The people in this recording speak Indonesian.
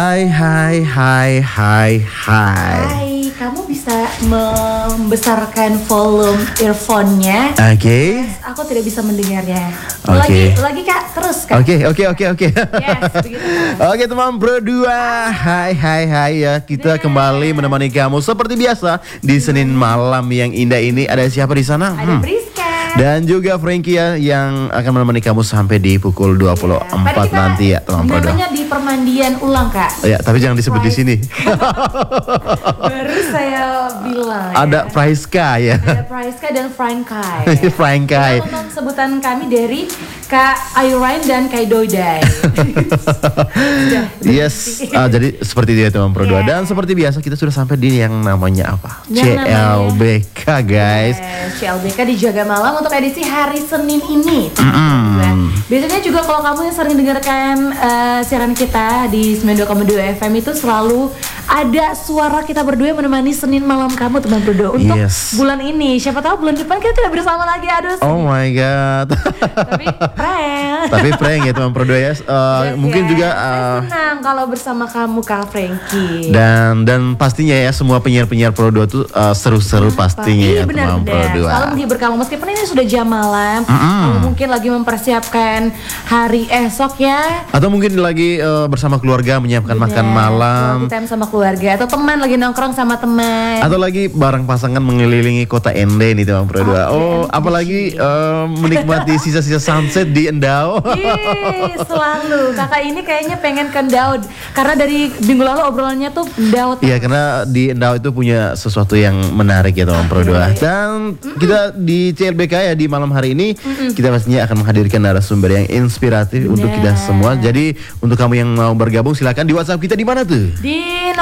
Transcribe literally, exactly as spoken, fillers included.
Hai hai hai hai hai. Hai, kamu bisa membesarkan volume earphone-nya? Oke. Okay. Yes, aku tidak bisa mendengarnya. Oke. Lagi, lagi Kak, terus Kak. Oke, oke, oke, oke. Yes, begitu. Oke teman berdua, hai hai hai ya. Kita Nah. kembali menemani kamu seperti biasa di Senin malam yang indah ini. Ada siapa di sana? Ada Hmm. Priska. Dan juga Frankie ya, yang akan menemani kamu sampai di pukul dua puluh empat Tadi kita nanti ya teman berdua. namanya di permandian ulang Kak. Ya, tapi jangan disebut di sini. Baru saya bilang Ada ya. Priska ya. Ada Priska dan Frankai. Frankie. Untuk sebutan kami dari Kak Ayurain dan Kak Dodai. Yes, ah, jadi seperti itu ya teman berdua. Dan seperti biasa kita sudah sampai di yang namanya apa? Yang C L B K guys. Yes, C L B K dijaga malam untuk edisi hari Senin ini. Mm-mm. Biasanya juga kalau kamu yang sering dengarkan uh, siaran kita di sembilan puluh dua koma dua F M itu selalu ada suara kita berdua yang menemani Senin malam kamu teman berdua untuk Yes. bulan ini. Siapa tahu bulan depan kita tidak bersama lagi. Aduh. Oh my god. Tapi prank. Tapi prank ya teman berdua ya. Uh, Yes, mungkin yes. juga Saya uh, senang kalau bersama kamu Kak Frankie. dan dan pastinya ya semua penyiar-penyiar Pro dua tuh uh, seru-seru pastinya Iya ya teman Pro benar-benar. dua. Selalu menghibur kamu meskipun ini sudah jam malam. Mm-mm. Kamu mungkin lagi mempersiapkan hari esok ya. Atau mungkin lagi uh, bersama keluarga menyiapkan makan Benar. malam. Quality time sama keluarga atau teman lagi nongkrong sama teman. Atau lagi bareng pasangan mengelilingi kota Ende nih teman Pro dua. Oke, Oh, Ende. apalagi uh, menikmati sisa-sisa sunset di Endau. Ih, selalu kakak ini kayaknya pengen ke Daud karena dari minggu lalu obrolannya tuh Daud. Iya, karena di Endau itu punya sesuatu yang menarik ya teman Pro dua. Dan kita di C L B K ya di malam hari ini kita pastinya akan menghadirkan narasumber yang inspiratif untuk kita semua. Jadi untuk kamu yang mau bergabung silakan di WhatsApp kita di mana tuh? Di